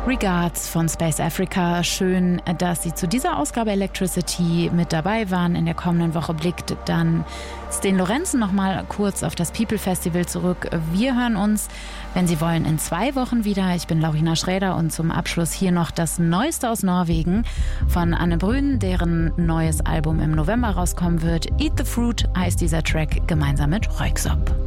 Regards von Space Africa. Schön, dass Sie zu dieser Ausgabe Electricity mit dabei waren. In der kommenden Woche blickt dann Sten Lorenzen noch mal kurz auf das People Festival zurück. Wir hören uns, wenn Sie wollen, in 2 Wochen wieder. Ich bin Laurina Schräder und zum Abschluss hier noch das Neueste aus Norwegen von Anne Brün, deren neues Album im November rauskommen wird. Eat the Fruit heißt dieser Track, gemeinsam mit Röyksopp.